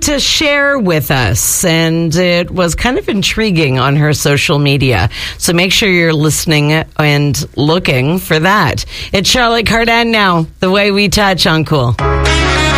to share with us, and it was kind of intriguing on her social media. So make sure you're listening and looking for that. It's Charlotte Cardin now, The Way We Touch on Cool.